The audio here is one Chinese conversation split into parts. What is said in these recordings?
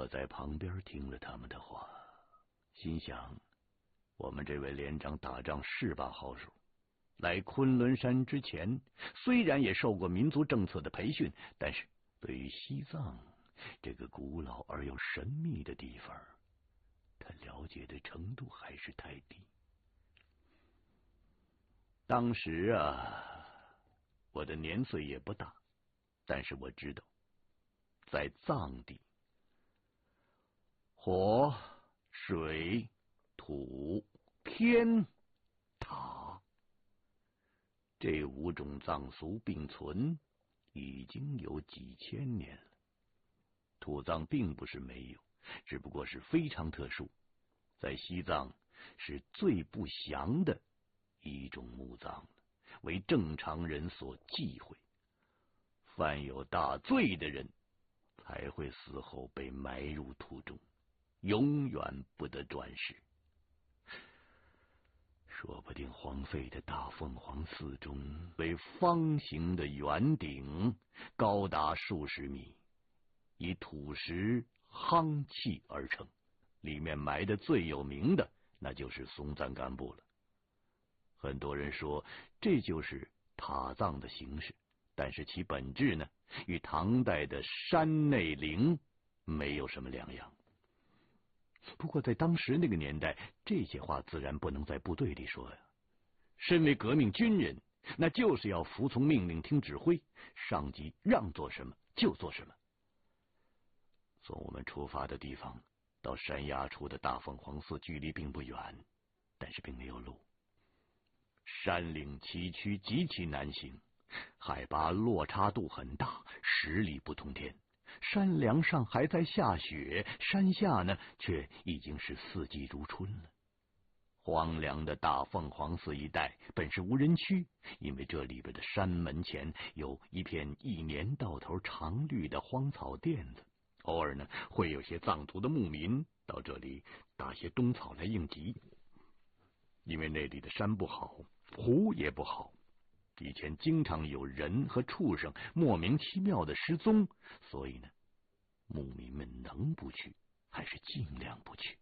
我在旁边听了他们的话，心想，我们这位连长打仗是把好手，来昆仑山之前，虽然也受过民族政策的培训，但是对于西藏这个古老而又神秘的地方，他了解的程度还是太低。当时我的年岁也不大，但是我知道，在藏地，火、水、土、天、塔这5种藏俗并存已经有几千年了。土藏并不是没有，只不过是非常特殊，在西藏是最不祥的一种墓葬，为正常人所忌讳。犯有大罪的人才会死后被埋入土中，永远不得转世。说不定荒废的大凤凰寺中为方形的圆顶，高达数十米，以土石夯砌而成，里面埋的最有名的那就是松赞干布了。很多人说这就是塔葬的形式，但是其本质呢，与唐代的山内陵没有什么两样。不过在当时那个年代，这些话自然不能在部队里说呀。身为革命军人，那就是要服从命令，听指挥，上级让做什么就做什么。从我们出发的地方到山崖处的大凤凰寺距离并不远，但是并没有路。山岭崎岖，极其难行，海拔落差度很大，10里不通天。山梁上还在下雪，山下呢却已经是四季如春了。荒凉的大凤凰寺一带本是无人区，因为这里边的山门前有一片一年到头常绿的荒草甸子，偶尔呢会有些藏族的牧民到这里打些冬草来应急。因为那里的山不好，湖也不好，以前经常有人和畜生莫名其妙的失踪，所以呢，牧民们能不去还是尽量不去。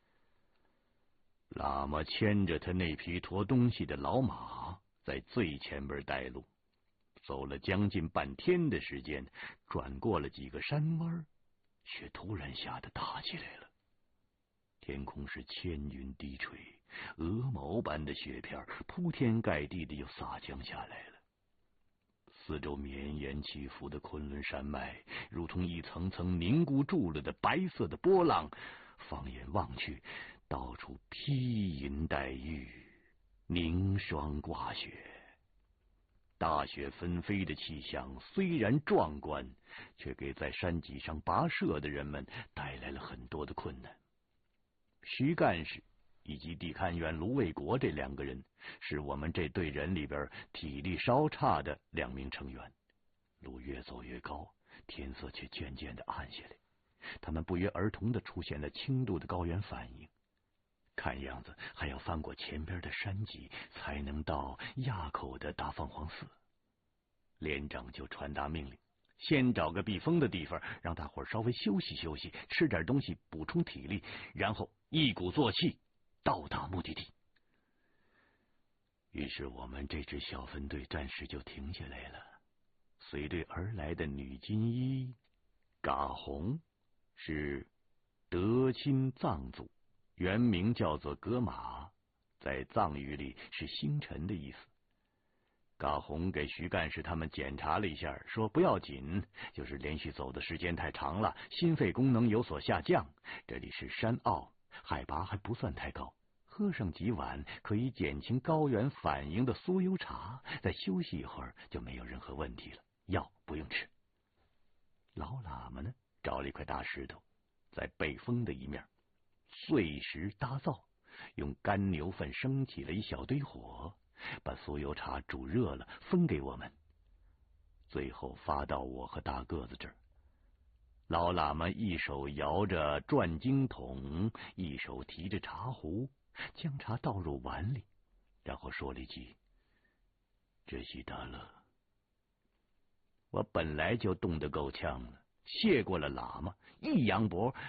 喇嘛牵着他那匹驮东西的老马在最前边带路，走了将近半天的时间，转过了几个山弯，雪突然下得大起来了。天空是千云低垂，鹅毛般的雪片铺天盖地的又洒降下来了。四周绵延起伏的昆仑山脉如同一层层凝固住了的白色的波浪，放眼望去，到处披银戴玉，凝霜挂雪。大雪纷飞的气象虽然壮观，却给在山脊上跋涉的人们带来了很多的困难。徐干事以及地勘员卢卫国这2个人是我们这队人里边体力稍差的2名成员。路越走越高，天色却渐渐的暗下来，他们不约而同的出现了轻度的高原反应，看样子还要翻过前边的山脊才能到垭口的大凤凰寺。连长就传达命令，先找个避风的地方，让大伙稍微休息休息，吃点东西补充体力，然后一鼓作气到达目的地。于是我们这支小分队暂时就停下来了。随队而来的女金衣嘎红是德钦藏族，原名叫做格玛，在藏语里是星辰的意思。嘎红给徐干事他们检查了一下，说不要紧，就是连续走的时间太长了，心肺功能有所下降。这里是山坳，海拔还不算太高，喝上几碗可以减轻高原反应的酥油茶，再休息一会儿就没有任何问题了，药不用吃。老喇嘛呢，找了一块大石头，在背风的一面碎石搭灶，用干牛粪升起了一小堆火，把酥油茶煮热了分给我们，最后发到我和大个子这儿。老喇嘛一手摇着转经筒，一手提着茶壶，将茶倒入碗里，然后说了一句：这西达勒。我本来就冻得够呛了，谢过了喇嘛，一扬脖